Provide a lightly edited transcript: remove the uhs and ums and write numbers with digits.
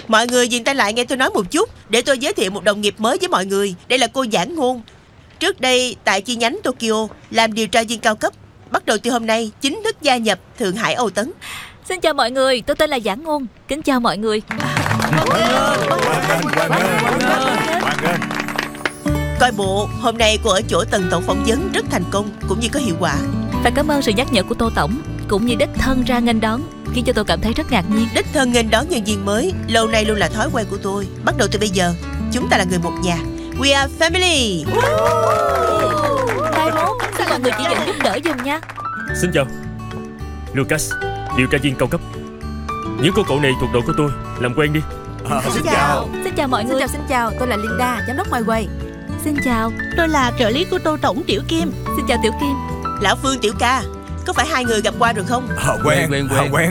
Mọi người dừng tay lại nghe tôi nói một chút, để tôi giới thiệu một đồng nghiệp mới với mọi người. Đây là cô Giảng Ngôn. Trước đây tại chi nhánh Tokyo làm điều tra viên cao cấp. Bắt đầu từ hôm nay chính thức gia nhập Thượng Hải Âu Tấn. Xin chào mọi người, tôi tên là Giảng Ngôn. Kính chào mọi người. Coi bộ hôm nay cô ở chỗ Tần tổng phỏng vấn rất thành công cũng như có hiệu quả. Phải cảm ơn sự nhắc nhở của Tô Tổng, cũng như đích thân ra nghênh đón, khiến cho tôi cảm thấy rất ngạc nhiên. Đích thân nghênh đón nhân viên mới lâu nay luôn là thói quen của tôi. Bắt đầu từ bây giờ, chúng ta là người một nhà. We are family. Mai mốt, xin mọi người chỉ dẫn giúp đỡ giùm nha. Xin chào, Lucas, điều tra viên cao cấp. Những cô cậu này thuộc đội của tôi, làm quen đi. Xin chào. Xin chào mọi người. Xin chào, tôi là Linda, giám đốc ngoài quầy. Xin chào, tôi là trợ lý của Tô Tổng Tiểu Kim. Xin chào Tiểu Kim. Lão Phương, Tiểu Ca, có phải hai người gặp qua rồi không? Quen